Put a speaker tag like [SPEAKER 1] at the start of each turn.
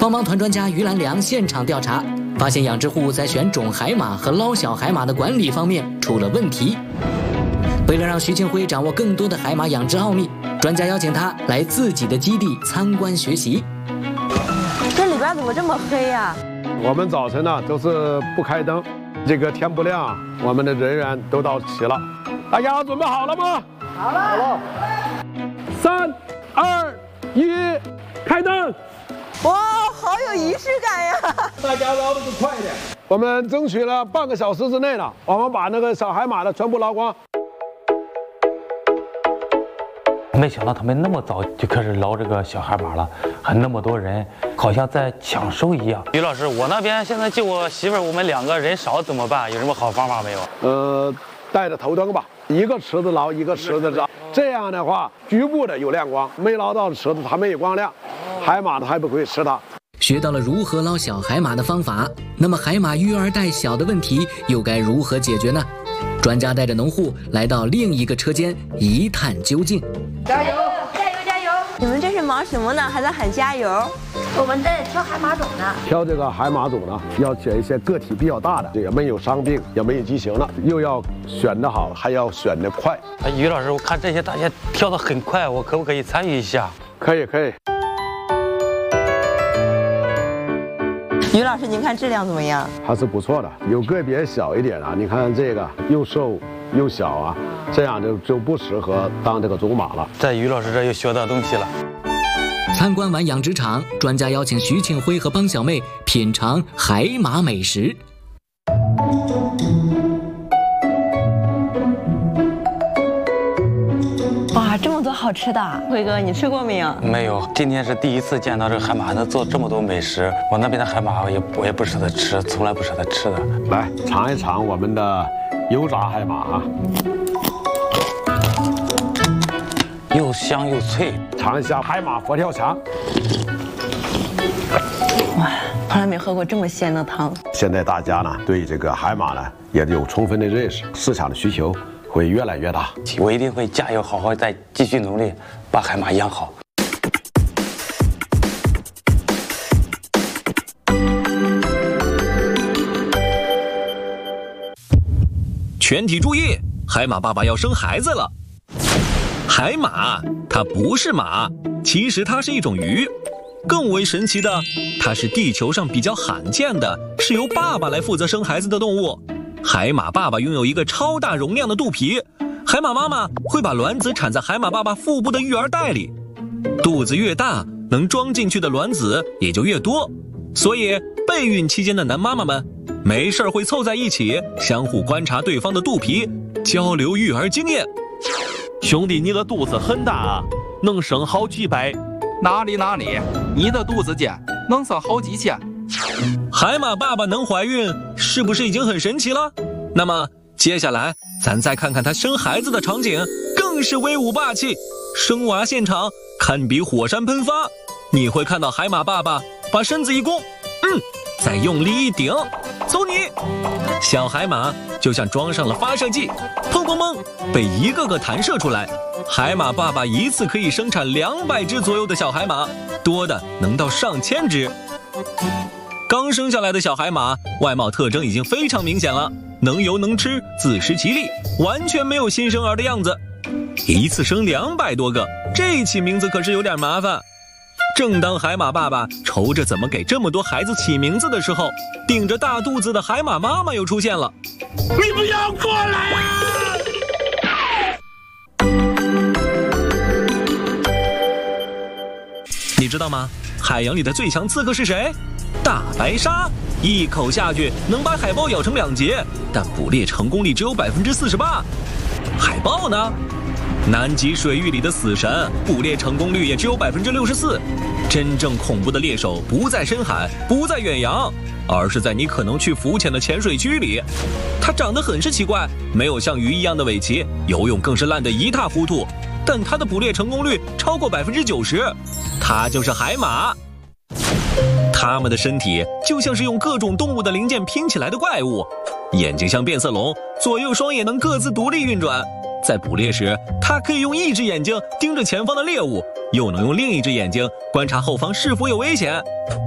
[SPEAKER 1] 帮帮团专家于兰良现场调查，发现养殖户在选种海马和捞小海马的管理方面出了问题。为了让徐庆辉掌握更多的海马养殖奥秘，专家邀请他来自己的基地参观学习。
[SPEAKER 2] 这里边怎么这么黑呀？
[SPEAKER 3] 我们早晨呢都是不开灯，这个天不亮，我们的人员都到齐了。大家准备好了吗？好了。好了。3、2、1，开灯！
[SPEAKER 2] 哇，好有仪式感呀！
[SPEAKER 3] 大家捞的就快一点。我们争取了半个小时之内呢，我们把那个小海马的全部捞光。
[SPEAKER 4] 没想到他们那么早就开始捞这个小海马了，还那么多人，好像在抢收一样。于老师，我那边现在就我媳妇儿，我们2个人少怎么办？有什么好方法没有？
[SPEAKER 3] 带着头灯吧，一个池子捞，一个池子捞，这样的话，局部的有亮光，没捞到的池子它没有光亮，海马它还不会吃它。
[SPEAKER 1] 学到了如何捞小海马的方法，那么海马育儿带小的问题又该如何解决呢？专家带着农户来到另一个车间一探究竟。
[SPEAKER 5] 加油！加油！加油！
[SPEAKER 2] 你们这是忙什么呢？还在喊加油？
[SPEAKER 5] 我们在挑海马种呢。
[SPEAKER 3] 挑这个海马种呢，要选一些个体比较大的，也没有伤病，也没有畸形的，又要选得好，还要选得快。
[SPEAKER 4] 于老师，我看这些大家挑得很快，我可不可以参与一下？
[SPEAKER 3] 可以，可以。
[SPEAKER 2] 于老师，您看质量怎么样？
[SPEAKER 3] 还是不错的，有个别小一点啊。你看这个又瘦又小啊，这样就不适合当这个种马了。
[SPEAKER 4] 在于老师这又学到东西了。
[SPEAKER 1] 参观完养殖场，专家邀请徐庆辉和帮小妹品尝海马美食。
[SPEAKER 2] 哇，这么多好吃的！辉哥，你吃过没有？
[SPEAKER 4] 没有，今天是第一次见到这个海马能做这么多美食。我那边的海马我也不舍得吃，从来不舍得吃的。
[SPEAKER 3] 来尝一尝我们的油炸海马啊，
[SPEAKER 4] 又香又脆。
[SPEAKER 3] 尝一下海马佛跳墙。
[SPEAKER 2] 哇，从来没喝过这么鲜的汤。
[SPEAKER 3] 现在大家呢对这个海马呢也有充分的认识，市场的需求会越来越大。
[SPEAKER 4] 我一定会加油，好好再继续努力，把海马养好。
[SPEAKER 6] 全体注意，海马爸爸要生孩子了。海马它不是马，其实它是一种鱼。更为神奇的，它是地球上比较罕见的，是由爸爸来负责生孩子的动物。海马爸爸拥有一个超大容量的肚皮，海马妈妈会把卵子产在海马爸爸腹部的育儿袋里。肚子越大，能装进去的卵子也就越多，所以备孕期间的男妈妈们没事会凑在一起，相互观察对方的肚皮，交流育儿经验。
[SPEAKER 7] 兄弟，你的肚子很大啊，能生好几百。哪里，你的肚子尖，能生好几千。
[SPEAKER 6] 海马爸爸能怀孕，是不是已经很神奇了？那么接下来咱再看看他生孩子的场景，更是威武霸气。生娃现场堪比火山喷发，你会看到海马爸爸把身子一弓，再用力一顶，走你！小海马就像装上了发射剂，砰砰砰，被一个个弹射出来。海马爸爸一次可以生产200只左右的小海马，多的能到上千只。刚生下来的小海马外貌特征已经非常明显了，能游能吃，自食其力，完全没有新生儿的样子。一次生200多个，这起名字可是有点麻烦。正当海马爸爸愁着怎么给这么多孩子起名字的时候，顶着大肚子的海马妈妈又出现了。
[SPEAKER 7] 你不要过来啊！
[SPEAKER 6] 你知道吗？海洋里的最强刺客是谁？大白鲨，一口下去能把海豹咬成2截，但捕猎成功率只有48%。海豹呢？南极水域里的死神，捕猎成功率也只有64%。真正恐怖的猎手不在深海，不在远洋，而是在你可能去浮潜的浅水区里。它长得很是奇怪，没有像鱼一样的尾鳍，游泳更是烂得一塌糊涂。但它的捕猎成功率超过90%，它就是海马。它们的身体就像是用各种动物的零件拼起来的怪物，眼睛像变色龙，左右双眼能各自独立运转。在捕猎时，它可以用一只眼睛盯着前方的猎物，又能用另一只眼睛观察后方是否有危险。